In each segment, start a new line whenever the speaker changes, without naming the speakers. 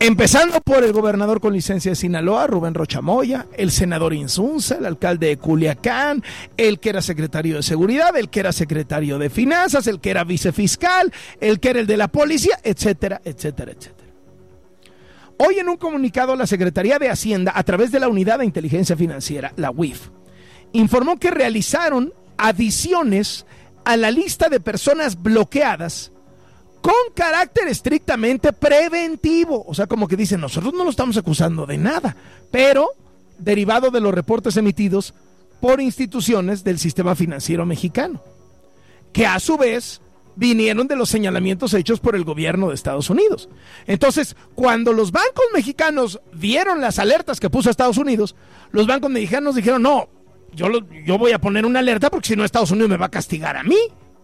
Empezando por el gobernador con licencia de Sinaloa, Rubén Rocha Moya, el senador Insunza, el alcalde de Culiacán, el que era secretario de Seguridad, el que era secretario de Finanzas, el que era vicefiscal, el que era el de la policía, etcétera, etcétera, etcétera. Hoy en un comunicado la Secretaría de Hacienda, a través de la Unidad de Inteligencia Financiera, la UIF, informó que realizaron adiciones a la lista de personas bloqueadas con carácter estrictamente preventivo. O sea, como que dicen, nosotros no lo estamos acusando de nada, pero derivado de los reportes emitidos por instituciones del sistema financiero mexicano, que a su vez vinieron de los señalamientos hechos por el gobierno de Estados Unidos. Entonces, cuando los bancos mexicanos vieron las alertas que puso Estados Unidos, los bancos mexicanos dijeron, no, yo voy a poner una alerta porque si no Estados Unidos me va a castigar a mí.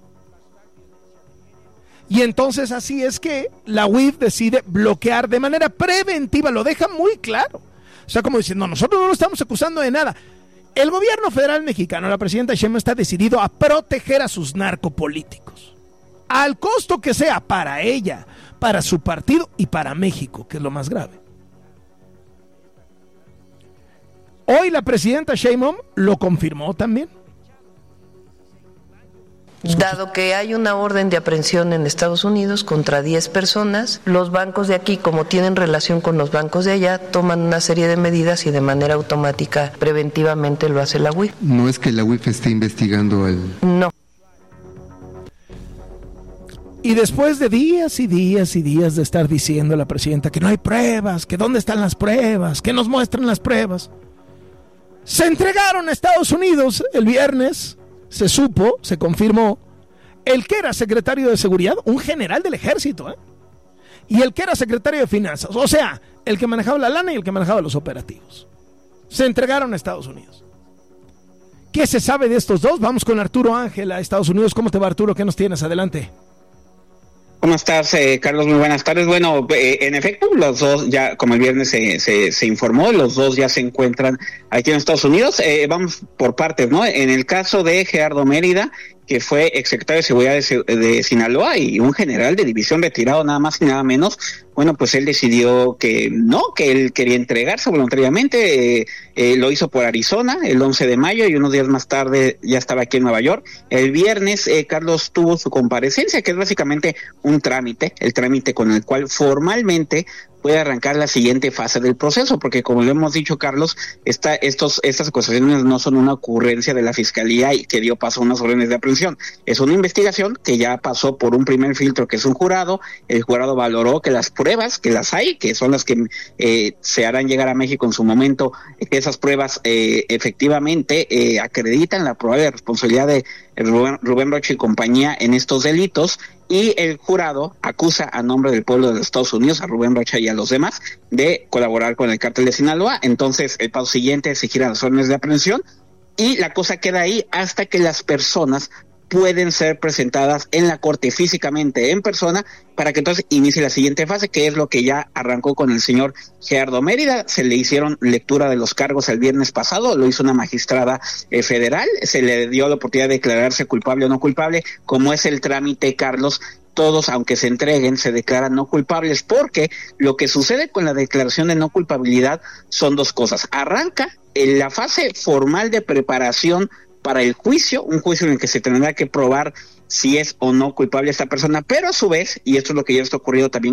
Y entonces así es que la UIF decide bloquear de manera preventiva, lo deja muy claro. O sea, como diciendo, nosotros no lo estamos acusando de nada. El gobierno federal mexicano, la presidenta Sheinbaum, está decidido a proteger a sus narcopolíticos, al costo que sea para ella, para su partido y para México, que es lo más grave. Hoy la presidenta Sheinbaum lo confirmó también.
Dado que hay una orden de aprehensión en Estados Unidos contra 10 personas, los bancos de aquí, como tienen relación con los bancos de allá, toman una serie de medidas y de manera automática, preventivamente lo hace la UIF.
¿No es que la UIF esté investigando al...?
No.
Y después de días y días y días de estar diciendo a la presidenta que no hay pruebas, que dónde están las pruebas, que nos muestran las pruebas, se entregaron a Estados Unidos el viernes. Se supo, se confirmó, el que era secretario de Seguridad, un general del ejército, y el que era secretario de Finanzas, o sea, el que manejaba la lana y el que manejaba los operativos. Se entregaron a Estados Unidos. ¿Qué se sabe de estos dos? Vamos con Arturo Ángel a Estados Unidos. ¿Cómo te va, Arturo? ¿Qué nos tienes? Adelante.
¿Cómo estás, Carlos? Muy buenas tardes. Bueno, en efecto, los dos ya, como el viernes se informó, los dos ya se encuentran aquí en Estados Unidos. Vamos por partes, ¿no? En el caso de Gerardo Mérida, que fue exsecretario de Seguridad de Sinaloa y un general de división retirado, nada más y nada menos, bueno, pues él decidió que no, que él quería entregarse voluntariamente, lo hizo por Arizona el 11 de mayo y unos días más tarde ya estaba aquí en Nueva York. El viernes, Carlos tuvo su comparecencia, que es básicamente un trámite, el trámite con el cual formalmente puede arrancar la siguiente fase del proceso, porque como lo hemos dicho, Carlos, estas acusaciones no son una ocurrencia de la Fiscalía y que dio paso a unas órdenes de aprehensión. Es una investigación que ya pasó por un primer filtro, que es un jurado. El jurado valoró que las pruebas, que las hay, que son las que se harán llegar a México en su momento, que esas pruebas efectivamente acreditan la probable responsabilidad de Rubén Rocha y compañía en estos delitos, y el jurado acusa a nombre del pueblo de los Estados Unidos a Rubén Rocha y a los demás de colaborar con el cártel de Sinaloa. Entonces el paso siguiente es exigir las órdenes de aprehensión y la cosa queda ahí hasta que las personas pueden ser presentadas en la corte físicamente en persona, para que entonces inicie la siguiente fase, que es lo que ya arrancó con el señor Gerardo Mérida. Se le hicieron lectura de los cargos el viernes pasado, lo hizo una magistrada federal, se le dio la oportunidad de declararse culpable o no culpable. Como es el trámite, Carlos, todos, aunque se entreguen, se declaran no culpables, porque lo que sucede con la declaración de no culpabilidad son dos cosas. Arranca en la fase formal de preparación para el juicio, un juicio en el que se tendrá que probar si es o no culpable esta persona, pero a su vez, y esto es lo que ya está ocurrido también